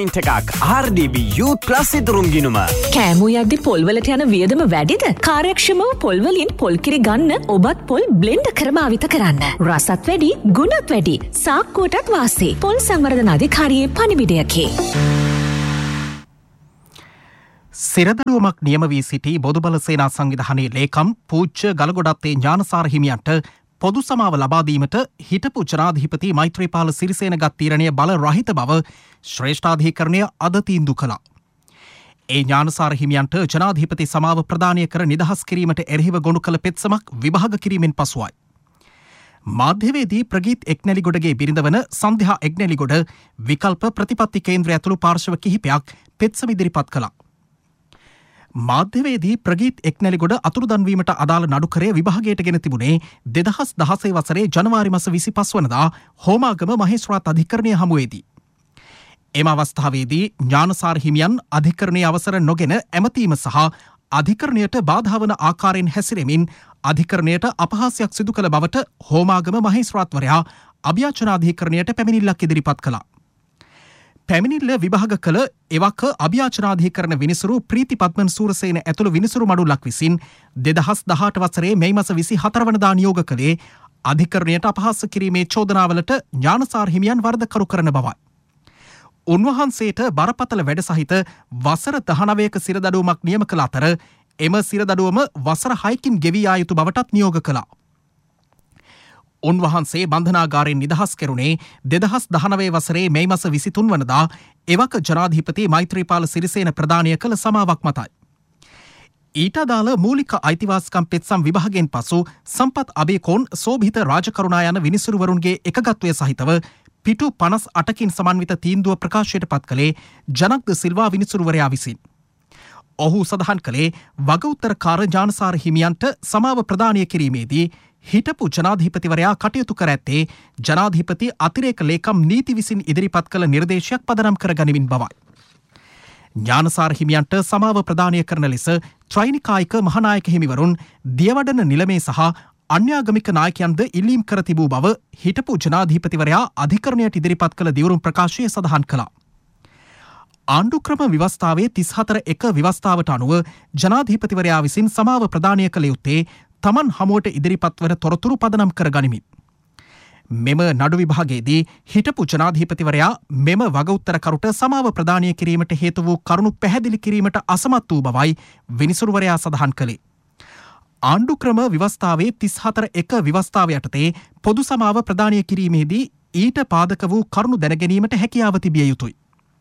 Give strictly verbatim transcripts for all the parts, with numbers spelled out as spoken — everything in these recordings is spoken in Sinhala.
එකක් ආර් ඩී බී Youth Plus ඉදරුම් ගිණුම. කෑමෝ යද්දි පොල්වලට යන වියදම වැඩිද? කාර්යක්ෂමව පොල් වලින් පොල් කිරි ගන්න ඔබත් පොල් බ්ලෙන්ඩ් කර භාවිත කරන්න. රසත් වැඩි, ගුණත් වැඩි. සාක්කුවටත් වාසි. පොල් සංවර්ධන අධිකාරියේ පණිවිඩයකි. සිරදඩුවමක් නියම වී සිටි බොදුබල සේනා සංවිධානයේ ලේකම් පූජ්‍ය ගලගොඩත්තේ ඥානසාර හිමියන්ට පොදු සමාව ලබා දීමට හිටපු ජනාධිපති මෛත්‍රීපාල සිරිසේන ගත් තීරණය බල රහිත බව ශ්‍රේෂ්ඨාධිකරණය අද තීන්දුව කළා. ඒ ඥානසාර හිමියන්ට ජනාධිපති සමාව ප්‍රදානය කර නිදහස් කිරීමට එරෙහිව ගොනු කළ පෙත්සමක් විභාග කිරීමෙන් පසුවයි. මාධ්‍යවේදී ප්‍රගීත් එක්නැලිගොඩගේ බිරිඳ වන සන්ධ්‍යා එක්නැලිගොඩ විකල්ප ප්‍රතිපත්ති කේන්ද්‍රය ඇතුළු පාර්ශව කිහිපයක් පෙත්සම ඉදිරිපත් කළා. මාධ්‍යවේදී ප්‍රගීත් එක්නැලිගොඩ අතුරුදන්වීමට අදාළ නඩුකරය විභාගයට ගෙන තිබුණේ දෙදහස් දහසේ වසරේ ජනවාරි මස විසිපස් වනදා හෝමාගම මහේස්ත්‍රාත් අධිකරණය හමුවේදී. එම අවස්ථාවේදී ඥානසාර හිමියන් අධිකරණයේ අවසර නොගෙන ඇමතීම සහ අධිකරණයට බාධා වන ආකාරයෙන් හැසිරෙමින් අධිකරණයට අපහාසයක් සිදු කළ බවට හෝමාගම මහේස්ත්‍රාත්වරයා අභියාචනාධිකරණයට පැමිණිල්ලක් ඉදිරිපත් කළා. පැමිණිල්ල විභාග කළ එවක අභියාචනාධිකරණ විනිසුරු ප්‍රීති පද්මන් සූරසේන ඇතුළු විනිසුරු මඩුල්ලක් විසින් දෙදහස් දහඅට වසරේ මැයි මස විසිහතර වනදා නියෝග කළේ අධිකරණයට අපහාස කිරීමේ චෝදනාවලට ඥානසාර හිමියන් වරදකරු කරන බවයි. උන්වහන්සේට බරපතල වැඩ සහිත වසර දහනවයක සිරදඩුවමක් නියම කළ අතර එම සිරදඩුවම වසර හයකින් ගෙවී යා යුතු බවටත් නියෝග කළා. උන්වහන්සේ බන්ධනාගාරයෙන් නිදහස් කෙරුණේ දෙදහස් දහනවය වසරේ මැයි මස විසිතුන් වනදා එවක ජනාධිපති මෛත්‍රීපාල සිරිසේන ප්‍රදානය කළ සමාවක් මතයි. ඊට අදාළ මූලික අයිතිවාසිකම් පෙත්සම් විභාගයෙන් පසු සම්පත් අබේකෝන් සෝභිත රාජකරුණා යන විනිසුරුවරුන්ගේ එකගත්වය සහිතව පිටු පනස් අටකින් සමන්විත තීන්දුව ප්‍රකාශයට පත් කළේ ජනක් ද සිල්වා විනිසුරුවරයා විසින්. ඔහු සඳහන් කළේ වගඋත්තරකාර ඥානසාර හිමියන්ට සමාව ප්‍රදානය කිරීමේදී හිටපු ජනාධිපතිවරයා කටයුතු කර ඇත්තේ ජනාධිපති අතිරේක ලේකම් නීති විසින් ඉදිරිපත් කළ නිර්දේශයක් පදනම් කර ගනිමින් බවයි. ඥානසාර හිමියන්ට සමාව ප්‍රදානය කරන ලෙස ත්‍රෛනිකායික මහානායක හිමිවරුන් දියවඩන නිලමේ සහ අන්‍යාගමික නායකයන්ද ඉල්ලීම් කර තිබූ බව හිටපු ජනාධිපතිවරයා අධිකරණයට ඉදිරිපත් කළ දිවුරුම් ප්‍රකාශයේ සඳහන් කළා. ආණ්ඩුක්‍රම ව්‍යවස්ථාවේ තිස්හතර එක ව්‍යවස්ථාවට අනුව ජනාධිපතිවරයා විසින් සමාව ප්‍රදානය කළ යුත්තේ තමන් හමුවට ඉදිරිපත් වන තොරතුරු පදනම් කර ගනිමින්. මෙම නඩු විභාගයේදී හිටපු ජනාධිපතිවරයා මෙම වගඋත්තරකරුට සමාව ප්‍රදානය කිරීමට හේතු වූ කරුණු පැහැදිලි කිරීමට අසමත් වූ බවයි විනිසුරුවරයා සඳහන් කළේ. ආණ්ඩුක්‍රම ව්‍යවස්ථාවේ තිස්හතර එක ව්‍යවස්ථාව යටතේ පොදු සමාව ප්‍රදානය කිරීමේදී ඊට පාදක වූ කරුණු දැනගැනීමට හැකියාව තිබිය යුතුයි.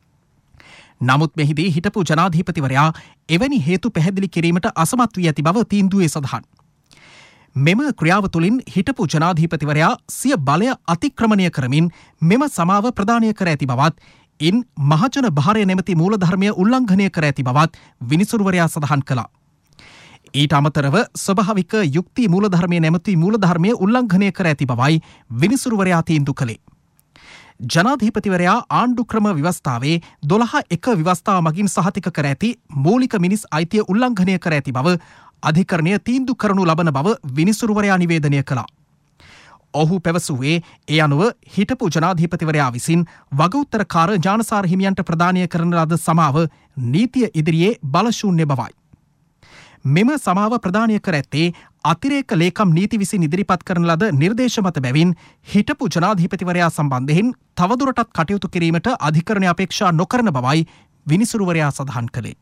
නමුත් මෙහිදී හිටපු ජනාධිපතිවරයා එවැනි හේතු පැහැදිලි කිරීමට අසමත් වී ඇති බව තීන්දුවේ සඳහන්. මෙම ක්‍රියාව තුළින් හිටපු ජනාධිපතිවරයා සිය බලය අතික්‍රමණය කරමින් මෙම සමාව ප්‍රදානය කර ඇති බවත් ඉන් මහජන භාරය නැමැති මූලධර්මය උල්ලංඝනය කර ඇති බවත් විනිසුරුවරයා සඳහන් කළා. ඊට අමතරව ස්වභාවික යුක්ති මූලධර්මය නැමැති මූලධර්මය උල්ලංඝනය කර ඇති බවයි විනිසුරුවරයා තීන්දුව කළේ. ජනාධිපතිවරයා ආණ්ඩුක්‍රම ව්‍යවස්ථාවේ දොළහ එක ව්‍යවස්ථාව මගින් සහතික කර ඇති මූලික මිනිස් අයිතිය උල්ලංඝනය කර ඇති බව අධිකරණය තීන්දුව කරනු ලබන බව විනිසුරුවරයා නිවේදනය කළා. ඔහු පැවසුවේ ඒ අනුව හිටපු ජනාධිපතිවරයා විසින් වගඋත්තරකාර ඥානසාර හිමියන්ට ප්‍රදානය කරන ලද සමාව නීතිය ඉදිරියේ බලශූන්‍ය බවයි. මෙම සමාව ප්‍රදානය කර ඇත්තේ අතිරේක ලේකම් නීති විසින් ඉදිරිපත් කරන ලද නිර්දේශ මත බැවින් හිටපු ජනාධිපතිවරයා සම්බන්ධයෙන් තවදුරටත් කටයුතු කිරීමට අධිකරණය අපේක්ෂා නොකරන බවයි විනිසුරුවරයා සඳහන් කළේ.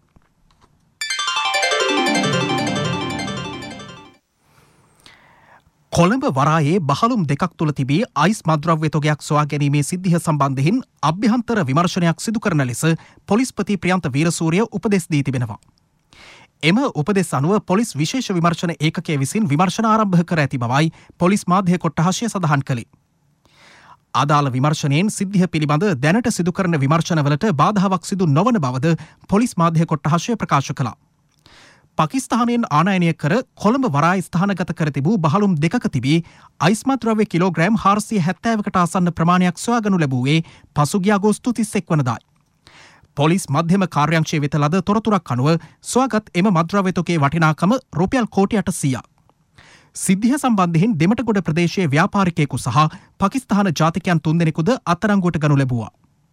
කොළඹ වරායේ බහලුම් දෙකක් තුළ තිබී අයිස් මද්‍රව්‍ය තොගයක් සොයා ගැනීමේ සිද්ධිය සම්බන්ධයෙන් අභ්‍යන්තර විමර්ශනයක් සිදු කරන ලෙස පොලිස්පති ප්‍රියන්ත වීරසූරිය උපදෙස් දී තිබෙනවා. එම උපදෙස් අනුව පොලිස් විශේෂ විමර්ශන ඒකකය විසින් විමර්ශන ආරම්භ කර ඇති බවයි පොලිස් මාධ්‍ය කොට්ටාශය සඳහන් කළේ. අදාළ විමර්ශනයෙන් සිද්ධිය පිළිබඳ දැනට සිදු කරන විමර්ශනවලට බාධාවක් සිදු නොවන බවද පොලිස් මාධ්‍ය කොට්ටාශය ප්‍රකාශ කළා. පාකිස්තානයෙන් ආනයනය කර කොළඹ වරාය ස්ථානගත කර තිබූ බහලුම් දෙකක තිබී අයිස්මත් ද්‍රව්‍ය කිලෝග්‍රෑම් හාරසිය හැත්තෑවකට ආසන්න ප්‍රමාණයක් සොයාගනු ලැබුවේ පසුගිය අගෝස්තු තිස් එක් වනදායි. පොලිස් මධ්‍යම කාර්යංශයේ වෙත ලද තොරතුරක් අනුව සොයාගත් එම මද්‍රව්‍ය තොගයේ වටිනාකම රුපියල් කෝටි අටසීයක්. සිද්ධිය සම්බන්ධයෙන් දෙමටගොඩ ප්‍රදේශයේ ව්‍යාපාරිකයෙකු සහ පාකිස්තාන ජාතිකයන් තුන්දෙනෙකුද අත්අඩංගුවට ගනු ලැබුවා.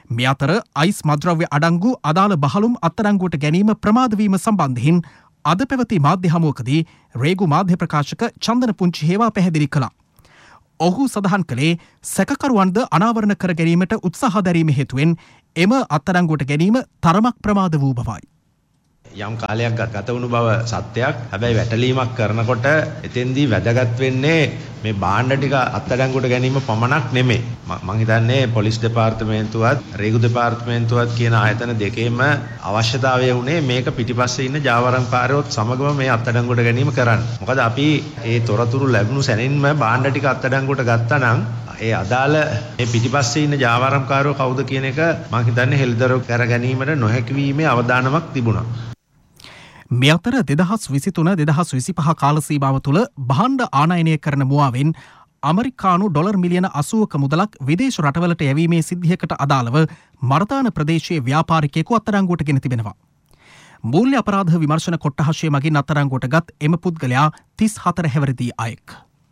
මේ අතර අයිස් මද්‍රව්‍ය අඩංගු අදාළ බහලුම් අත්අඩංගුවට ගැනීම ප්‍රමාද වීම සම්බන්ධයෙන් අද පැවති මාධ්‍ය හමුවකදී රේගු මාධ්‍ය ප්‍රකාශක චන්දන පුංචි හේවා පැහැදිලි කළා. ඔහු සඳහන් කළේ සැකකරුවන්ද අනාවරණ කර ගැනීමට උත්සාහ දැරීම හේතුවෙන් එම අත්අඩංගුවට ගැනීම තරමක් ප්‍රමාද වූ බවයි. යම් කාලයක් ගත වුණු බව සත්‍යයක්. හැබැයි වැටලීමක් කරනකොට එතෙන්දී වැදගත් වෙන්නේ මේ භාණ්ඩ ටික අත්අඩංගුවට ගැනීම පමණක් නෙමෙයි. මම හිතන්නේ පොලිස් දෙපාර්තමේන්තුවත් රේගු දෙපාර්තමේන්තුවත් කියන ආයතන දෙකේම අවශ්‍යතාවය උනේ මේක පිටිපස්සේ ඉන්න ජාවාරම්කාරයොත් සමගම මේ අත්අඩංගුවට ගැනීම කරන්න. මොකද අපි ඒ තොරතුරු ලැබුණු සැනින්ම භාණ්ඩ ටික අත්අඩංගුවට ගත්තා නම් ඒ අදාළ මේ පිටිපස්සේ ඉන්න ජාවාරම්කාරයෝ කවුද කියන එක මම හිතන්නේ හෙළිදරව් කර ගැනීමට නොහැකි වීමේ අවදානමක් තිබුණා. මේ අතර දෙදහස් විසිතුන දෙදහස් විසිපහ කාල සීමාව තුළ භාණ්ඩ ආනයනය කරන මුවාවෙන් අමරිකානු ඩොලර් මිලියන අසූවක මුදලක් විදේශ රටවලට යැවීමේ සිද්ධියකට අදාළව මර්දාන ප්‍රදේශයේ ව්‍යාපාරිකයෙකු අත්අඩංගුවට ගෙන තිබෙනවා. මූල්‍ය අපරාධ විමර්ශන කොට්ටහශය මගින් අත්අඩංගුවට ගත් එම පුද්ගලයා තිස් හතර හැවිරිදි අයෙක්.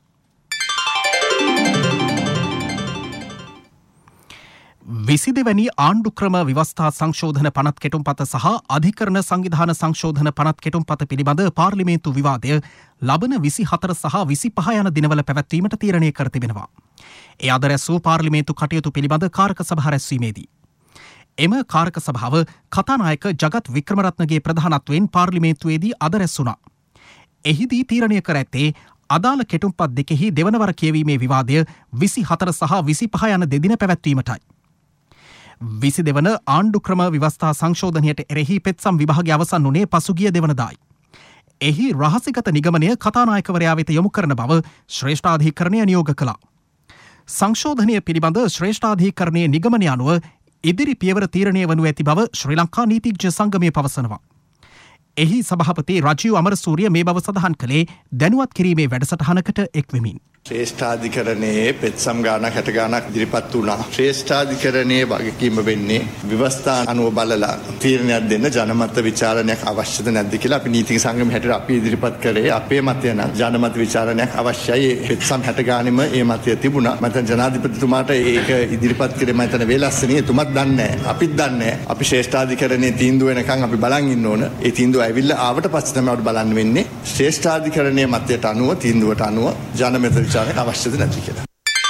විසිදෙවැනි ආණ්ඩු ක්‍රම විවස්ථා සංශෝධන පනත් කෙටුම්පත සහ අධිකරණ සංවිධාන සංශෝධන පනත් කෙටුම්පත පිළිබඳ පාර්ලිමේන්තු විවාදය ලබන විසි හතර සහ විසිපහ යන දිනවල පැවැත්වීමට තීරණය කර තිබෙනවා. ඒ අද රැස් වූ පාර්ලිමේන්තු කටයුතු පිළිබඳ කාරක සභා රැස්වීමේදී. එම කාරක සභාව කතානායක ජගත් වික්‍රමරත්නගේ ප්‍රධානත්වයෙන් පාර්ලිමේන්තුවේදී අද රැස් වුණා. එහිදී තීරණය කර ඇත්තේ අදාළ කෙටුම්පත් දෙකෙහි දෙවනවර කියවීමේ විවාදය විසි හතර සහ විසිපහ යන දෙදින පැවැත්වීමටයි. විසි දෙවන ආණ්ඩු ක්‍රම විවස්ථා සංශෝධනයට එරෙහි පෙත්සම් විභාගය අවසන් වුණේ පසුගිය දෙවනදායි. එහි රහසිගත නිගමනය කතානායකවරයා වෙත යොමු කරන බව ශ්‍රේෂ්ඨාධිකරණය නියෝග කළා. සංශෝධනය පිළිබඳ ශ්‍රේෂ්ඨාධිකරණයේ නිගමනය අනුව ඉදිරි පියවර තීරණය වනු ඇති බව ශ්‍රී ලංකා නීතිඥ සංගමය පවසනවා. එහි සභාපති රජීව් අමරසූරිය මේ බව සඳහන් කළේ දැනුවත් කිරීමේ වැඩසටහනකට එක්වෙමින්. ශ්‍රේෂ්ඨාධිකරණයේ පෙත්සම් ගානක් හැට ගානක් ඉදිරිපත් වුණා. ශ්‍රේෂ්ඨාධිකරණයේ වගකීම වෙන්නේ ව්‍යවස්ථා අනුව බලලා තීරණයක් දෙන්න ජනමත විචාරණයක් අවශ්‍යද නැද්ද කියලා අපි නීතික සංගම හැටියට අපි ඉදිරිපත් කරේ. අපේ මතය නම් ජනමත විචාරණයක් අවශ්‍යයි. පෙත්සම් හැට ගානෙම ඒ මතය තිබුණා. මම හිතන ජනාධිපතිතුමාට ඒක ඉදිරිපත් කරේ මම හිතන වේලස්සනේ එතුමත් දන්නේ නැහැ. අපිත් දන්නේ නැහැ. අපි ශ්‍රේෂ්ඨාධිකරණයේ තීන්දුව වෙනකන් අපි බලන් ඉන්න ඕන. ඒ තීන්දුව ඇවිල්ලා ආවට පස්සේ තමයි අපිට බලන්න වෙන්නේ ශ්‍රේෂ්ඨාධිකරණයේ මතයට අනුව තීන්දුවට අනුව ජනමත අවශ්‍යද නැති කියලා.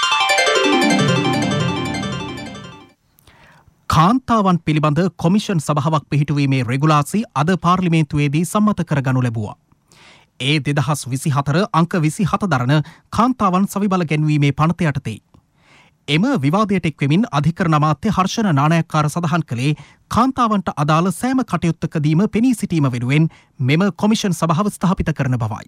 කාන්තාවන් පිළිබඳ කොමිෂන් සභාවක් පිහිටුවීමේ රෙගුලාසි අද පාර්ලිමේන්තුවේදී සම්මත කරගනු ලැබුවා. ඒ දෙදහස් විසි හතර අංක විසි හත දරන කාන්තාවන් සවිබල ගැන්වීමේ පනත යටතේ. එම විවාදයට එක්වෙමින් අධිකරණ අමාත්‍ය හර්ෂණ නානායක්කාර සඳහන් කළේ කාන්තාවන්ට අදාළ සෑම කටයුත්තකදීම පෙනී සිටීම වෙනුවෙන් මෙම කොමිෂන් සභාව ස්ථාපිත කරන බවයි.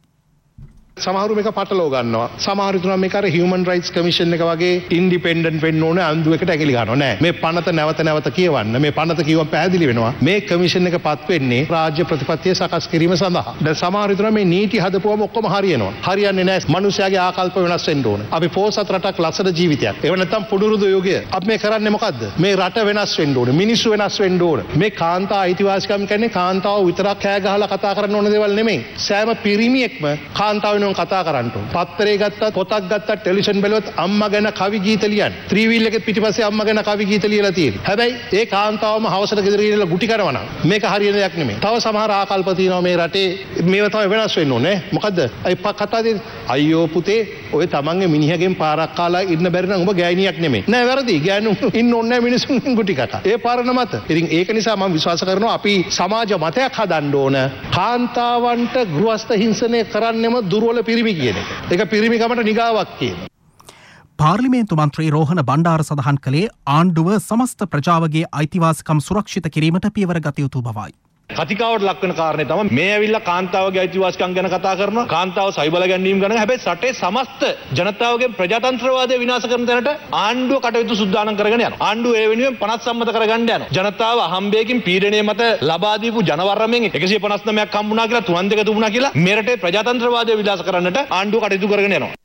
සමහරු මේක පටලව ගන්නවා. සමහරු තුන මේක අර හියුමන් රයිට්ස් කමිෂන් එක වගේ ඉන්ඩිපෙන්ඩන්ට් වෙන්න ඕන අන්දුවකට ඇගිලි ගන්නවා නෑ. මේ පනත නැවත නැවත කියවන්න. මේ පනත කියවම පැහැදිලි වෙනවා. මේ කමිෂන් එක පත් වෙන්නේ රාජ්‍ය ප්‍රතිපත්තිය සකස් කිරීම සඳහා. දැන් සමහරු තුන මේ නීති හදපුවම ඔක්කොම හරියනවා. හරියන්නේ නෑ. මිනිස්යාගේ ආකල්ප වෙනස් වෙන්න ඕන. අපි පොසත් රටක් ලස්සන ජීවිතයක්. ඒව නැත්තම් පුදුරුදු යෝගය. අපි මේ කරන්නේ මොකද්ද? මේ රට වෙනස් වෙන්න ඕන. මිනිස්සු වෙනස් වෙන්න ඕන. මේ කාන්තා අයිතිවාසිකම් කියන්නේ කාන්තාව විතරක් කෑ ගහලා කතා කරන්න ඕන දේවල් නෙමෙයි. සෑම පිරිමියෙක්ම කාන්තාව වෙනුවෙන් කතා කරන්න ඕන. පත්තරේ ගත්තත් පොතක් ගත්තත් ටෙලිවිෂන් බැලුවත් අම්මා ගැන කවි ගීත ලියන්න. ත්‍රිවිල් එකේ පිටිපස්සේ අම්මා ගැන කවි ගීත ලියලා තියෙනවා. හැබැයි ඒ කාන්තාවම හවසට ගෙදර ගිහලා ගුටි කරනවා නම් මේක හරියන දෙයක් නෙමෙයි. තව සමහර ආකල්ප තියෙනවා මේ රටේ මේව තමයි වෙනස් වෙන්න ඕනේ. මොකද්ද? අයි කතාවේ අයියෝ පුතේ ඔය තමන්ගේ මිනිහගෙන් පාරක් කාලා ඉන්න බැරි නම් ඔබ ගෑණියක් නෙමෙයි. නෑ වැරදි. ගෑනු ඉන්න ඕනේ නෑ මිනිසුන් ගුටි කතා. ඒ පාරන මත. ඉතින් ඒක නිසා මම විශ්වාස කරනවා අපි සමාජ මතයක් හදන්න ඕන. කාන්තාවන්ට ගෘහස්ත හිංසනය කරන්නෙම දුර්වල පිරිමි කියන එක. ඒක පිරිමිකමට නිගාවක් කියන. පාර්ලිමේන්තු මන්ත්‍රී රෝහණ බණ්ඩාර සඳහන් කළේ ආණ්ඩුව සමස්ත ප්‍රජාවගේ අයිතිවාසිකම් සුරක්ෂිත කිරීමට පියවර ගත යුතු බවයි. කතිකාවට ලක් වෙන කාරණේ තමයි මේ ඇවිල්ලා කාන්තාවගේ අයිතිවාසිකම් ගැන කතා කරනවා. කාන්තාව සයිබල ගැනීම ගැන. හැබැයි රටේ සමස්ත ජනතාවගේ ප්‍රජාතන්ත්‍රවාදය විනාශ කරන තැනට ආණ්ඩුව කටයුතු සුද්ධානම් කරගෙන යනවා. ආණ්ඩුව ඒ වෙනුවෙන් පනත් සම්මත කරගන්න යනවා. ජනතාව අහම්බයකින් පීඩනය මත ලබා දීපු ජනවරමෙන් එකසිය පනස් නවයක් හම්බුණා කියලා තුන් දෙක තුබුණා කියලා මේ රටේ ප්‍රජාතන්ත්‍රවාදය විනාශ කරන්නට ආණ්ඩුව කටයුතු කරගෙන යනවා.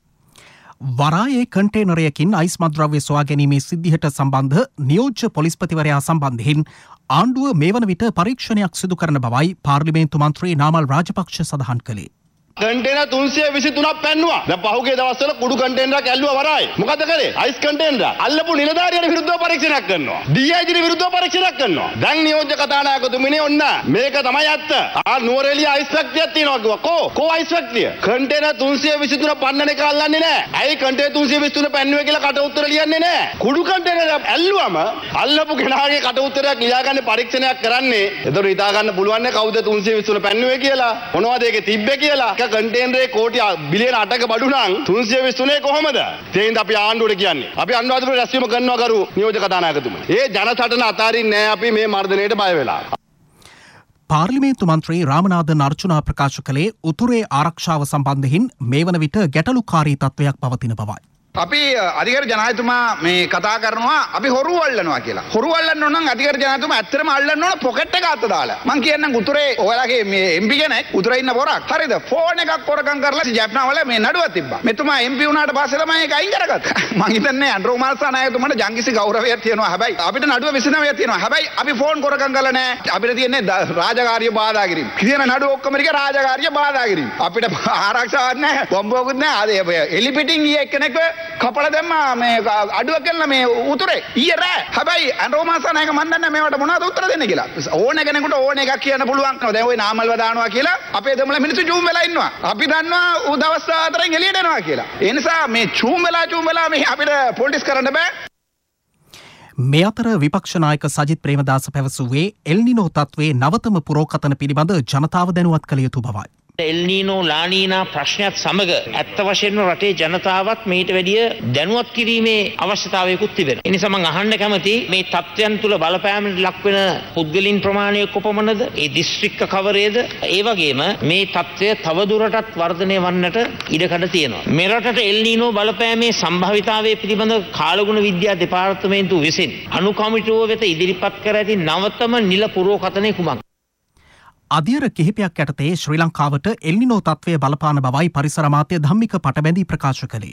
වරායේ කන්ටේනරයකින් අයිස් මද්‍රව්‍ය සොයා ගැනීමේ සිද්ධියට සම්බන්ධ නියෝජ්‍ය පොලිස්පතිවරයා සම්බන්ධයෙන් ආණ්ඩුව මේ වන විට පරීක්ෂණයක් සිදු කරන බවයි පාර්ලිමේන්තු මන්ත්‍රී නාමල් රාජපක්ෂ සඳහන් කළේ. කන්ටේනර් තුන්සිය විසිතුනක් පැන්නුවා. දැන් පහුගිය දවස්වල කුඩු කන්ටේනරයක් ඇල්ලුවා වරායි. මොකද කරේ? අයිස් කන්ටේනර් අල්ලපු නිලධාරියට විරුද්ධව පරීක්ෂණයක් කරනවා. ඩී ආයි ජීට විරුද්ධව පරීක්ෂණයක් කරනවා. දැන් නියෝජ්‍ය කතානායකතුමිනේ ඔන්න මේක තමයි ඇත්ත. ආ නුවරඑළිය අයිස් ෆැක්ටරියක් තියෙනවා කිව්වා. කෝ කෝ අයිස් ෆැක්ටරිය? කන්ටේනර් තුන්සිය විසිතුන පන්නන එක අල්ලන්නේ නැහැ. ඇයි කන්ටේනර් තුන්සිය විසිතුන පැන්නුවේ කියලා කට උත්තර ලියන්නේ නැහැ. කුඩු කන්ටේනර් ඇල්ලුවම අල්ලපු කෙනාගේ කට උත්තරයක් ලියාගන්න පරීක්ෂණයක් කරන්නේ. ඒතර හිතා ගන්න පුළුවන් නේ කවුද තුන්සිය විසිතුන පැන්නුවේ කියලා. මොනවද ඒකේ තිබ්බේ කියලා. එක කන්ටේනරේ කෝටි බිලියන අටක බඩු නම් තුන්සිය විසිතුනේ කොහමද? තේින්ද අපි ආණ්ඩුවට කියන්නේ. අපි අනුරාධපුර රැස්වීම කරනවා කරු නියෝජ්‍ය කතානායකතුමනි. ඒ ජනසටන අතාරින්නේ නැහැ අපි මේ මර්ධනයට බය වෙලා. පාර්ලිමේන්තු මන්ත්‍රී රාමනාදන් අර්ජුනා ප්‍රකාශ කළේ උතුරේ ආරක්ෂාව සම්බන්ධයෙන් මේ වන විට ගැටලුකාරී තත්ත්වයක් පවතින බවයි. අපි අධිකාර ජනාධිපතිතුමා මේ කතා කරනවා අපි හොරු අල්ලනවා කියලා. හොරු අල්ලන්න ඕන නම් අධිකාර ජනාධිපතිතුමා ඇත්තටම අල්ලන්න ඕන පොකට් එක අත දාලා. මං කියන්නම් උතුරේ ඔයාලගේ මේ එම් පී කෙනෙක් උතුරේ ඉන්න පොරක්. හරිද? ෆෝන් එකක් කොරකම් කරලා ජැප්නාවල මේ නඩුවක් තිබ්බා. මෙතුමා එම් පී වුණාට පස්සේ තමයි ඒක අයින් කරගත්තා. මං හිතන්නේ අන්ඩ්‍රෝ මාල්සා නායකතුමාට ජංගිසි ගෞරවයක් තියෙනවා. හැබැයි අපිට නඩුව විසඳනවක් තියෙනවා. හැබැයි අපි ෆෝන් කොරකම් කරලා නැහැ. අපිට තියෙන්නේ රාජකාරිය බාධා කිරීම. කියන නඩුව ඔක්කොම ටික රාජකාරිය බාධා කිරීම. අපිට ආරක්ෂාවක් නැහැ. බොම්බුවකුත් නැහැ. අද එලිපිටින් ගිය එක්කෙනෙක් කපලා දැම්මා මේ අඩුව කියලා මේ උතුරේ ඊයේ රෑ. හැබැයි අන්ඩෝමාසා නායක මන් දන්නේ මේවට මොනවද උත්තර දෙන්නේ කියලා. ඕන කෙනෙකුට ඕන එකක් කියන්න පුළුවන්. දැන් ওই නාමල්ව දානවා කියලා අපේ දෙමළ මිනිස්සු චූම් වෙලා ඉන්නවා. අපි දන්නවා උ දවස් හතරෙන් එළියට එනවා කියලා. ඒ නිසා මේ චූම් වෙලා චූම් වෙලා මේ අපිට පොලිටික්ස් කරන්න බෑ. මේ අතර විපක්ෂ නායක සජිත් ප්‍රේමදාස පැවසුවේ එල්නිනෝ තත්ත්වයේ නවතම පුරෝකතන පිළිබඳ ජනතාව දැනුවත් කළ යුතු බවයි. එල්නීනෝ ලානීනා ප්‍රශ්නයත් සමග ඇත්ත වශයෙන්ම රටේ ජනතාවත් මීට වැඩිය දැනුවත් කිරීමේ අවශ්‍යතාවයකුත් තිබෙනවා. ඒ නිසා මම අහන්න කැමති මේ තත්ත්වයන් තුල බලපෑමට ලක් වෙන පුද්ගලින් ප්‍රමාණය කොපමණද? ඒ දිස්ත්‍රික්ක කවරේද? ඒ වගේම මේ තත්ත්වය තවදුරටත් වර්ධනය වන්නට ඉඩකඩ තියෙනවා. මෙරටට එල්නීනෝ බලපෑමේ සම්භාවිතාවය පිළිබඳ කාලගුණ විද්‍යා දෙපාර්තමේන්තුව විසින් අනුකමිටුව වෙත ඉදිරිපත් කර ඇති නවතම නිල පුරෝකතනය කුමක්ද? අධියර කිහිපයක් යටතේ ශ්‍රී ලංකාවට එල්නිනෝ තත්ත්වය බලපාන බවයි පරිසර අමාත්‍ය ධම්මික පටබැඳි ප්‍රකාශ කළේ.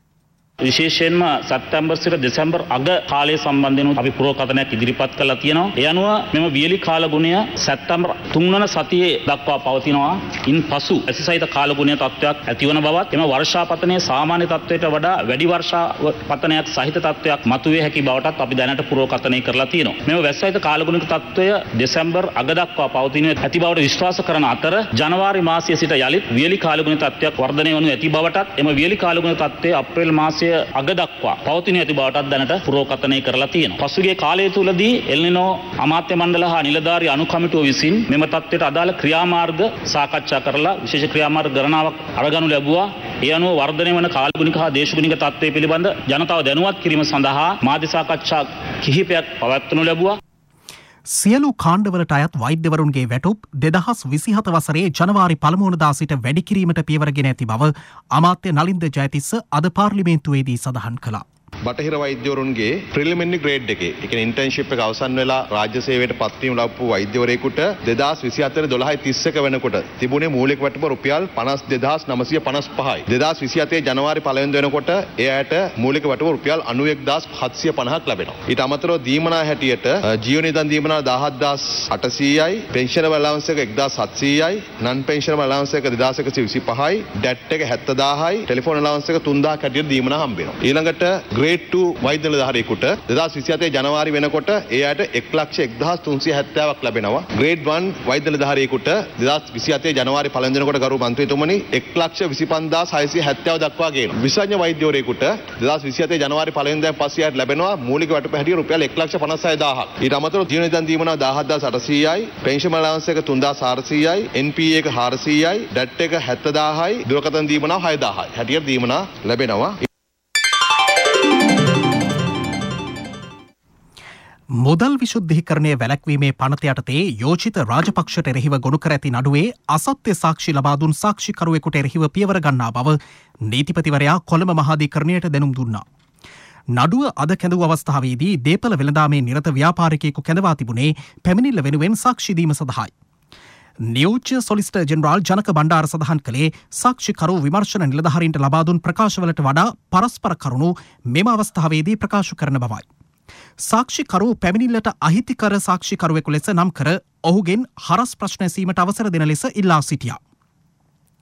විශේෂයෙන්ම සැප්තැම්බර් සිට දෙසැම්බර් අග කාලය සම්බන්ධයෙන් අපි පුරෝකතනයක් ඉදිරිපත් කළා තියෙනවා. ඒ අනුව මෙම වියලි කාලගුණය සැප්තැම්බර් තුන් වන සතියේ දක්වා පවතිනවා. ඉන් පසු ඇසිසහිත කාලගුණය තත්ත්වයක් ඇතිවන බවත් එම වර්ෂාපතනයේ සාමාන්‍ය තත්ත්වයට වඩා වැඩි වර්ෂාපතනයක් සහිත තත්ත්වයක් මතුවේ හැකි බවටත් අපි දැනට පුරෝකතනය කරලා තියෙනවා. මෙම වැස්සහිත කාලගුණික තත්ත්වය දෙසැම්බර් අග දක්වා පවතින ඇති බවට විශ්වාස කරන අතර ජනවාරි මාසයේ සිට යලිත් වියලි කාලගුණ තත්ත්වයක් වර්ධනය වනු ඇති බවටත් එම වියලි කාලගුණ තත්ත්වය අප්‍රේල් මාසයේ අග දක්වා පවතින ඇති බවටත් දැනට පුරෝකතනය කරලා තියෙනවා. පසුගිය කාලය තුලදී එල්නිනෝ අමාත්‍ය මණ්ඩල හා නිලධාරී අනුකමිටුව විසින් මෙම තත්ත්වයට අදාළ ක්‍රියාමාර්ග සාකච්ඡා කරලා විශේෂ ක්‍රියාමාර්ග ගණනාවක් අරගනු ලැබුවා. ඒ අනුව වර්ධනය වන කාලගුණික හා දේශගුණික තත්ත්වය පිළිබඳ ජනතාව දැනුවත් කිරීම සඳහා මාධ්‍ය සාකච්ඡා කිහිපයක් පවත්වනු ලැබුවා. සියලු කාණ්ඩවලට අයත් වෛද්‍යවරුන්ගේ වැටුප් දෙදහස් විසිහත වසරේ ජනවාරි පළමුවනදා සිට වැඩි කිරීමට පියවරගෙන ඇති බව අමාත්‍ය නලින්ද ජයතිස්ස අද පාර්ලිමේන්තුවේදී සඳහන් කළා. බටහිර වෛද්‍යවරුන්ගේ ප්‍රිලිමිනරි ග්‍රේඩ් එකේ ඒ කියන්නේ ඉන්ටර්න්ෂිප් එක අවසන් වෙලා රාජ්‍ය සේවයට පත් වීම ලබපු වෛද්‍යවරයෙකුට දෙදහස් විසිහතර දොළහයි තිස් එක වෙනකොට තිබුණේ මූලික වැටුප රුපියල් පනස් දෙදහස් නවසිය පනස් පහයි. දෙදහස් විසිහතේ ජනවාරි පළවෙනිදා වෙනකොට එයාට මූලික වැටුප රුපියල් අනූ එක්දාස් හත්සිය පනහක් ලැබෙනවා. ඊට අමතරව දීමනා හැටියට ජීව නිදන් දීමනා දහහත්දාස් අටසීයයි, පෙන්ෂනබල් අලවන්ස් එක එක්දාස් හත්සීයයි, නන් පෙන්ෂනබල් අලවන්ස් එක දෙදාස් එකසිය විසිපහයි, ඩැට් එක හැත්තදාහයි, ටෙලිෆෝන් අලවන්ස් එක තුන්දාහක් හැටියට දීමනා හම්බ වෙනවා. ඊළඟට ග්‍රේඩ් ටූ වෛද්‍ය නිලධාරියෙකුට දෙදහස් විසිහතේ ජනවාරි වෙනකොට එයාට එක් ලක්ෂ එක්දහස් තුන්සිය හැත්තෑවක් ලැබෙනවා. ග්‍රේඩ් වන් වෛද්‍ය නිලධාරියෙකුට දෙදහස් විසිහතේ ජනවාරි පළවෙනි දිනකොට ගරු මන්ත්‍රීතුමනි එක් ලක්ෂ විසිපන්දාස් හයසිය හැත්තෑව දක්වා ගේනවා. විශේෂඥ වෛද්‍යවරයෙකුට දෙදහස් විසිහතේ ජනවාරි පළවෙනි දිනයෙන් පස්සේ එයාට ලැබෙනවා මූලික වැටුප හැටියට රුපියල් එක් ලක්ෂ පනස් හය දාහක්. ඊට අමතරව ජීවන නිදන් දීමනා දහහත්දාස් අටසීයයි, පෙන්ෂන් අලවන්ස් එක තුන්දාස් හාරසීයයි, එන් පී එක හාරසීයයි, ඩැට් එක හැත්තදාහයි, දුරකථන දීමනා හයදාහයි හැටියට දීමනා ලැබෙනවා. මුදල් විශුද්ධීකරණය වැළැක්වීමේ පනත යටතේ යෝජිත රාජපක්ෂට එරෙහිව ගොනු කර ඇති නඩුවේ අසත්‍ය සාක්ෂි ලබා දුන් සාක්ෂිකරුවෙකුට එරෙහිව පියවර ගන්නා බව නීතිපතිවරයා කොළඹ මහාධිකරණයට දැනුම් දුන්නා. නඩුව අද කැඳවූ අවස්ථාවේදී දේපළ වෙළඳාමේ නිරත ව්‍යාපාරිකයෙකු කැඳවා තිබුණේ පැමිණිල්ල වෙනුවෙන් සාක්ෂි දීම සඳහායි. නියෝජ්‍ය සොලිසිටර් ජෙනරාල් ජනක බණ්ඩාර සඳහන් කළේ සාක්ෂිකරු විමර්ශන නිලධාරීන්ට ලබා දුන් ප්‍රකාශවලට වඩා පරස්පර කරුණු මෙම අවස්ථාවේදී ප්‍රකාශ කරන බවයි. සාක්ෂිකරු පැමිණිල්ලට අහිතිකර සාක්ෂිකරුවෙකු ලෙස නම් කර ඔහුගෙන් හරස් ප්‍රශ්න ඇසීමට අවසර දෙන ලෙස ඉල්ලා සිටියා.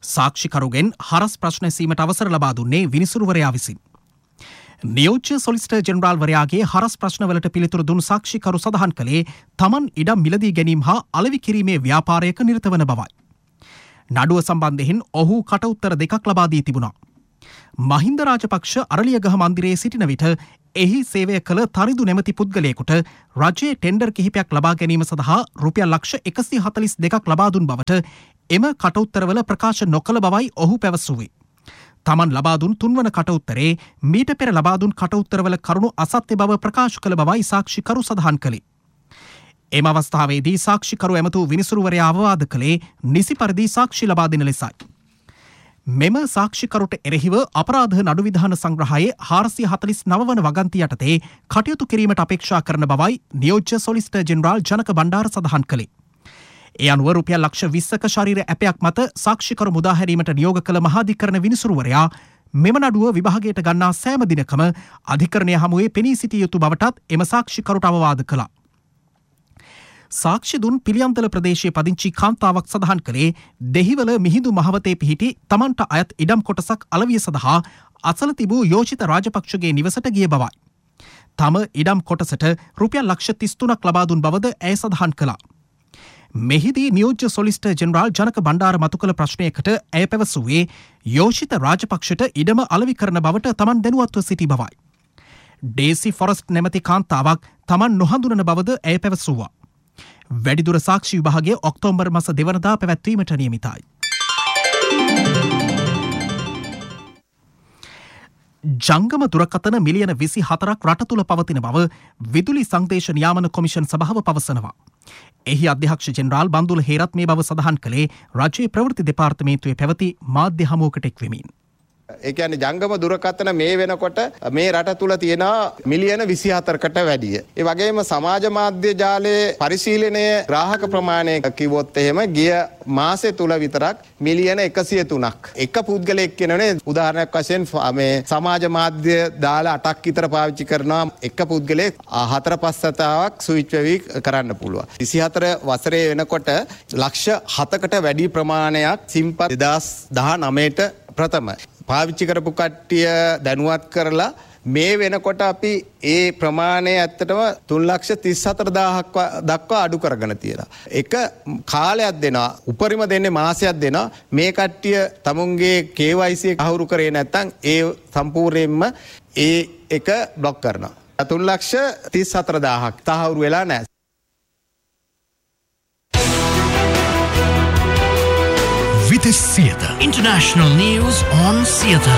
සාක්ෂිකරුගෙන් හරස් ප්‍රශ්න ඇසීමට අවසර ලබා දුන්නේ විනිසුරුවරයා විසින්. නියෝජ්‍ය සොලිසිටර් ජෙනරාල්වරයාගේ හරස් ප්‍රශ්නවලට පිළිතුරු දුන් සාක්ෂිකරු සඳහන් කළේ තමන් ඉඩම් මිලදී ගැනීම හා අලෙවි කිරීමේ ව්‍යාපාරයක නිරත වන බවයි. නඩුව සම්බන්ධයෙන් ඔහු කටඋත්තර දෙකක් ලබා දී තිබුණා. මහින්ද රාජපක්ෂ අරලියගහ මන්දිරයේ සිටින විට එහි සේවය කළ තරිදු නැමැති පුද්ගලයෙකුට රජයේ ටෙන්ඩර් කිහිපයක් ලබා ගැනීම සඳහා රුපියල් ලක්ෂ එකසිය හතළිස් දෙකක් ලබා දුන් බවට එම කටඋත්තරවල ප්‍රකාශ නොකළ බවයි ඔහු පැවසුවේ. තමන් ලබා දුන් තුන්වන කටඋත්තරේ මීට පෙර ලබා දුන් කටඋත්තරවල කරුණු අසත්‍ය බව ප්‍රකාශ කළ බවයි සාක්ෂිකරු සඳහන් කළේ. එම අවස්ථාවේදී සාක්ෂිකරු ඇමතු විනිසුරුවරයා අවවාද කළේ නිසි පරිදි සාක්ෂි ලබා දෙන ලෙසයි. මෙම සාක්ෂිකරුට එරෙහිව අපරාධ නඩු විධාන සංග්‍රහයේ හාරසිය හතළිස් නව වන වගන්ති යටතේ කටයුතු කිරීමට අපේක්ෂා කරන බවයි නියෝජ්‍ය සොලිසිටර් ජෙනරාල් ජනක බණ්ඩාර සඳහන් කළේ. ඒ අනුව රුපියල් ලක්ෂ විස්සක ශරීර ඇපයක් මත සාක්ෂිකරු මුදාහැරීමට නියෝග කළ මහාධිකරණ විනිසුරුවරයා මෙම නඩුව විභාගයට ගන්නා සෑම දිනකම අධිකරණය හමුවේ පෙනී සිටිය යුතු බවටත් එම සාක්ෂිකරුට අවවාද කළා. සාක්ෂි දුන් පිළියන්තල ප්‍රදේශයේ පදිංචි කාන්තාවක් සඳහන් කළේ දෙහිවල මිහිඳු මහවතේ පිහිටි තමන්ට අයත් ඉඩම් කොටසක් අලවිය සඳහා අසල තිබූ යෝෂිත රාජපක්ෂගේ නිවසට ගිය බවයි. තම ඉඩම් කොටසට රුපියල් ලක්ෂ තිස් තුනක් ලබා දුන් බවද ඇය සඳහන් කළා. මෙහිදී නියෝජ්‍ය සොලිසිටර් ජෙනරාල් ජනක බණ්ඩාර මතු කළ ප්‍රශ්නයකට ඇය පැවසුවේ යෝෂිත රාජපක්ෂට ඉඩම අලෙවි කරන බවට තමන් දැනුවත්ව සිටි බවයි. ඩේසි ෆොරස්ට් නැමැති කාන්තාවක් තමන් නොහඳුනන බවද ඇය පැවසුවා. වැඩිදුර සාක්ෂි විභාගය ඔක්තෝබර් මාස දෙවනදා පැවැත්වීමට නියමිතයි. ජංගම දුරකථන මිලියන විසි හතරක් රට තුළ පවතින බව විදුලි සංදේශ නියාමන කොමිෂන් සභාව පවසනවා. එහි අධ්‍යක්ෂ ජෙනරාල් බන්දුල හේරත් මේ බව සඳහන් කළේ රජයේ ප්‍රවෘත්ති දෙපාර්තමේන්තුවේ පැවති මාධ්‍ය හමුවකට එක්වෙමින්. ඒ කියන්නේ ජංගම දුරකථන මේ වෙනකොට මේ රට තුල තියෙනවා මිලියන විසි හතරකට වැඩිය. ඒ වගේම සමාජ මාධ්‍ය ජාලයේ පරිශීලනයේ ග්‍රාහක ප්‍රමාණය කිව්වොත් එහෙම ගිය මාසෙ තුල විතරක් මිලියන එකසිය තුනක්. එක පුද්ගලයෙක් කියනනේ උදාහරණයක් වශයෙන් මේ සමාජ මාධ්‍ය දාලා අටක් විතර පාවිච්චි කරනවා එක පුද්ගලයෙක් හතර පහ සතාවක් ස්විච් වෙවි කරන්න පුළුවන්. විසි හතර වසරේ වෙනකොට ලක්ෂ හතකට වැඩි ප්‍රමාණයක් සිම්පත් දෙදාස් දහනවයට ප්‍රථම පාවිච්චි කරපු කට්ටිය දැනුවත් කරලා මේ වෙනකොට අපි ඒ ප්‍රමාණය ඇත්තටම තුන් ලක්ෂ තිස් හතර දාහක් දක්වා අඩු කරගෙන තියෙනවා. එක කාලයක් දෙනවා උපරිම දෙන්නේ මාසයක් දෙනවා මේ කට්ටිය තමුන්ගේ K Y C එක අහුරු කරේ නැත්නම් ඒ සම්පූර්ණයෙන්ම ඒ එක බ්ලොක් කරනවා. තුන් ලක්ෂ තිස් හතර දාහක් තහවුරු වෙලා නැහැ. Vitis Theatre. International news on theatre.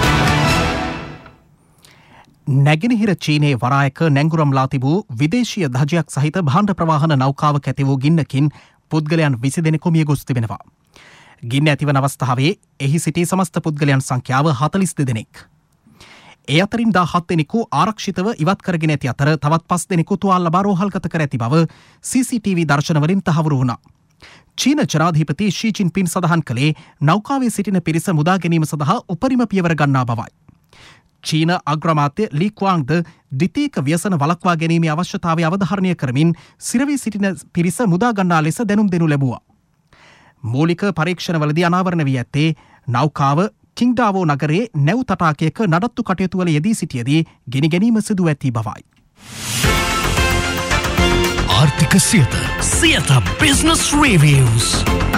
නැගෙනහිර චීනයේ වරායක නැංගුරම්ලා තිබූ විදේශීය ධජයක් සහිත භාණ්ඩ ප්‍රවාහන නෞකාවක ඇති වූ ගින්නකින් පුද්ගලයන් විසි දෙනෙකු මිය ගොස් තිබෙනවා. ගින්න ඇතිවන අවස්ථාවේ එහි සිටි සමස්ත පුද්ගලයන් සංඛ්‍යාව හතළිස් දෙනෙක්. ඒ අතරින් දාහත් දෙනෙකු ආරක්ෂිතව ඉවත් කරගෙන ඇති අතර තවත් පස් දෙනෙකු තුවාල ලබා රෝහල්ගත කර ඇති බව C C T V දර්ශනවලින් තහවුරු වුණා. චීන ජනාධිපති ෂී ජින්පින් සඳහන් කළේ නෞකාවේ සිටින පිරිස මුදා ගැනීම සඳහා උපරිම පියවර ගන්නා බවයි. චීන අග්‍රාමාත්‍ය ලී ක්වාංග්ද ද්විතීයික ව්‍යසන වළක්වා ගැනීමේ අවශ්‍යතාවය අවධාරණය කරමින් සිරවී සිටින පිරිස මුදා ගන්නා ලෙස දැනුම් දෙනු ලැබුවා. මූලික පරීක්ෂණවලදී අනාවරණ වී ඇත්තේ නෞකාව කිංඩාවෝ නගරයේ නැව් තටාකයක නඩත්තු කටයුතු වල යෙදී සිටියදී ගෙන ගැනීම සිදු ඇති බවයි. ආර්ථික සියත සියත බිස්නස් රිවිව්ස්.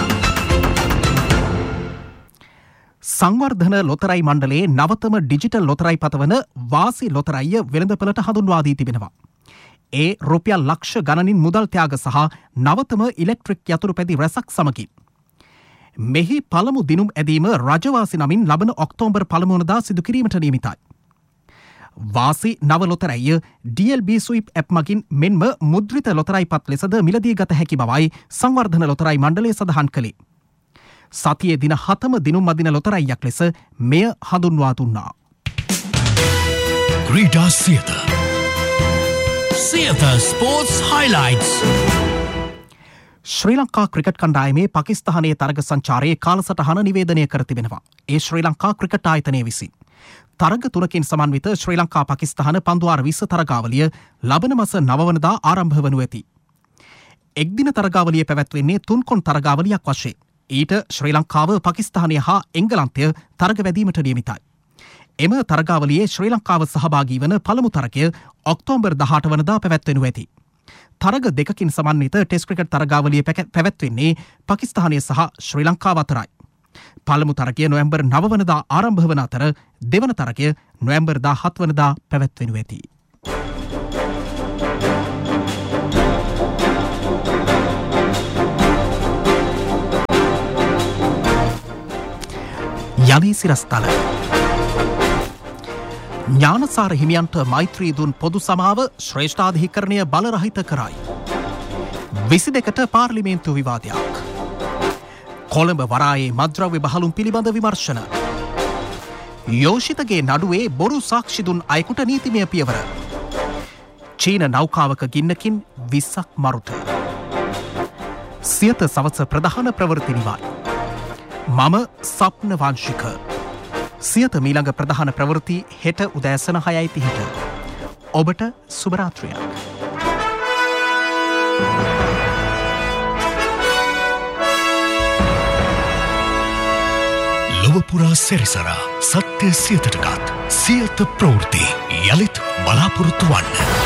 සංවර්ධන ලොතරැයි මණ්ඩලයේ නවතම ඩිජිටල් ලොතරැයි පතවන වාසි ලොතරැයිය වෙළඳපළට හඳුන්වා දී තිබෙනවා. ඒ රුපියල් ලක්ෂ ගණනින් මුදල් ත්‍යාග සහ නවතම ඉලෙක්ට්‍රික් යතුරු පැදි රැසක් සමගින්. මෙහි පළමු දිනුම් ඇදීම රජවාසි නමින් ලබන ඔක්තෝබර් පළමුවනදා සිදු කිරීමට නියමිතයි. වාසි නව ලොතරැයිය D L B sweep app මගින් මෙන්ම මුද්‍රිත ලොතරැයි පත් ලෙසද මිලදී ගත හැකි බවයි සංවර්ධන ලොතරැයි මණ්ඩලය සඳහන් කළේ. සතියේ දින හතම දිනුම් අදින ලොතරැයියක් ලෙස මෙය හඳුන්වා දුන්නා. ක්‍රීඩා සියත සියත ස්පෝර්ට්ස් හයිලයිට්ස්. ශ්‍රී ලංකා ක්‍රිකට් කණ්ඩායමේ පාකිස්තානයේ තරග සංචාරයේ කාලසටහන නිවේදනය කර තිබෙනවා. ඒ ශ්‍රී ලංකා ක්‍රිකට් ආයතනය විසින්. තරග තුනකින් සමන්විත ශ්‍රී ලංකා පාකිස්තාන පන්දුවාර විස්ස තරගාවලිය ලබන මස නවවනදා ආරම්භ වනු ඇති. එක්දින තරගාවලිය පැවැත්වෙන්නේ තුන්කොන් තරගාවලියක් වශයෙන්. ඊට ශ්‍රී ලංකාව පකිස්තානය හා එංගලන්තය තරග වැදීමට නියමිතයි. එම තරගාවලියේ ශ්‍රී ලංකාව සහභාගී වන පළමු තරගය ඔක්තෝබර් දහඅට වනදා පැවැත්වෙනු ඇති. තරග දෙකකින් සමන්විත ටෙස්ට් ක්‍රිකට් තරගාවලිය පැවැත්වෙන්නේ පාකිස්තානය සහ ශ්‍රී ලංකාව අතරයි. පළමු තරගය නොවැම්බර් නව වනදා ආරම්භ වන අතර දෙවන තරගය නොවැම්බර් දාහත් වනදා පැවැත්වෙනු ඇති. යලි සිරස්තල ඥානසාර හිමියන්ට මෛත්‍රී දුන් පොදු සමාව ශ්‍රේෂ්ඨාධිකරණය බලරහිත කරයි. විසි දෙකට පාර්ලිමේන්තු විවාදයක්. කොළඹ වරායේ මද්‍රව්‍ය බහලුම් පිළිබඳ විමර්ශන. යෝෂිතගේ නඩුවේ බොරු සාක්ෂි දුන් අයෙකුට නීතිමය පියවර. චීන නෞකාවක ගින්නකින් විස්සක් මරුට. සියත සවස ප්‍රධාන ප්‍රවෘත්ති නිවායි. මම සප්න වංශික. සියත මීළඟ ප්‍රධාන ප්‍රවෘත්ති හෙට උදෑසන හයයි තිහට. ඔබට සුබරාත්‍රියක්. ලොවපුරා සැරිසරා සත්‍ය සියතටගත් සියත ප්‍රවෘත්ති යළිත් බලාපොරොත්තු වන්න.